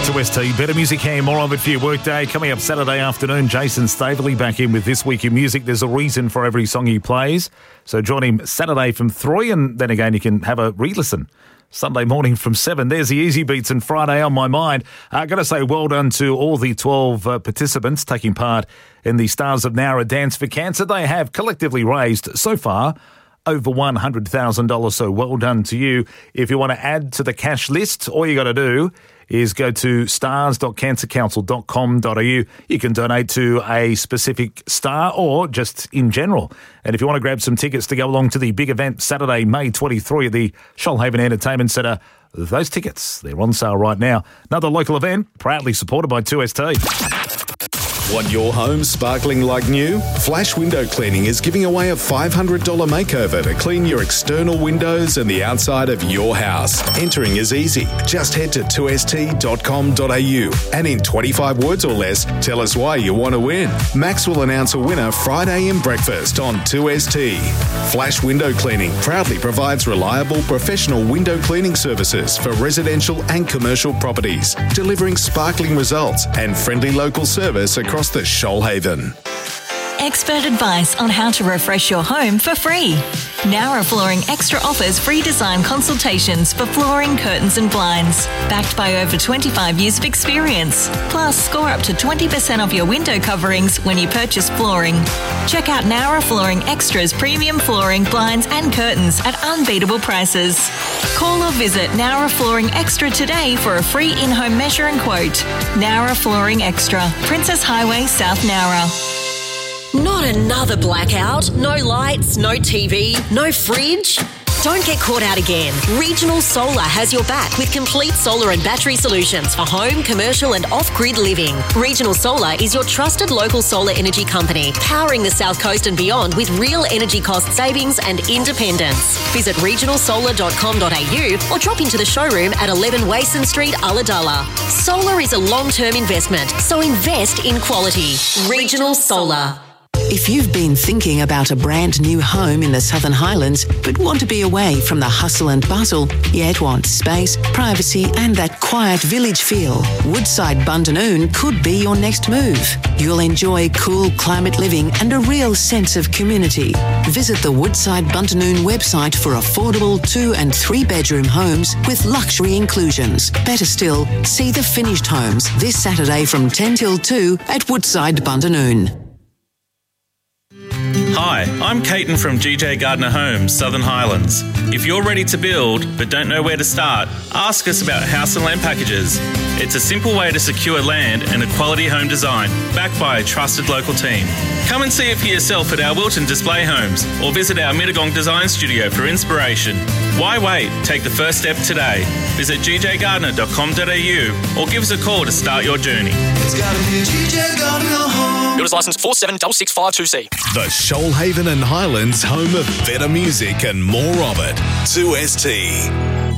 2ST. Better music here, more of it for your workday. Coming up Saturday afternoon, Jason Staveley back in with This Week in Music. There's a reason for every song he plays. So join him Saturday from 3, and then again you can have a re-listen Sunday morning from 7. There's the Easy Beats and Friday on My Mind. I've got to say well done to all the 12 participants taking part in the Stars of Nowra Dance for Cancer. They have collectively raised so far over $100,000, so well done to you. If you want to add to the cash list, all you got to do is go to stars.cancercouncil.com.au. You can donate to a specific star or just in general. And if you want to grab some tickets to go along to the big event Saturday, May 23 at the Shoalhaven Entertainment Centre, those tickets, they're on sale right now. Another local event proudly supported by 2ST. Want your home sparkling like new? Flash Window Cleaning is giving away a $500 makeover to clean your external windows and the outside of your house. Entering is easy. Just head to 2st.com.au and in 25 words or less, tell us why you want to win. Max will announce a winner Friday in breakfast on 2ST. Flash Window Cleaning proudly provides reliable professional window cleaning services for residential and commercial properties, delivering sparkling results and friendly local service across the Shoalhaven. Expert advice on how to refresh your home for free. Nowra Flooring Extra offers free design consultations for flooring, curtains and blinds. Backed by over 25 years of experience. Plus, score up to 20% off your window coverings when you purchase flooring. Check out Nowra Flooring Extra's premium flooring, blinds and curtains at unbeatable prices. Call or visit Nowra Flooring Extra today for a free in-home measure and quote. Nowra Flooring Extra, Princess Highway, South Nowra. Not another blackout, no lights, no TV, no fridge. Don't get caught out again. Regional Solar has your back with complete solar and battery solutions for home, commercial and off-grid living. Regional Solar is your trusted local solar energy company, powering the South Coast and beyond with real energy cost savings and independence. Visit regionalsolar.com.au or drop into the showroom at 11 Wason Street, Ulladulla. Solar is a long-term investment, so invest in quality. Regional Solar. If you've been thinking about a brand new home in the Southern Highlands but want to be away from the hustle and bustle, yet want space, privacy and that quiet village feel, Woodside Bundanoon could be your next move. You'll enjoy cool climate living and a real sense of community. Visit the Woodside Bundanoon website for affordable 2 and 3 bedroom homes with luxury inclusions. Better still, see the finished homes this Saturday from 10 till 2 at Woodside Bundanoon. Hi, I'm Caton from GJ Gardner Homes, Southern Highlands. If you're ready to build but don't know where to start, ask us about house and land packages. It's a simple way to secure land and a quality home design backed by a trusted local team. Come and see it for yourself at our Wilton Display Homes or visit our Mittagong Design Studio for inspiration. Why wait? Take the first step today. Visit gjgardner.com.au or give us a call to start your journey. It's gotta be GJ Gardner Home. Builder's licence 476652C. The Shoalhaven and Highlands home of better music and more of it. 2ST.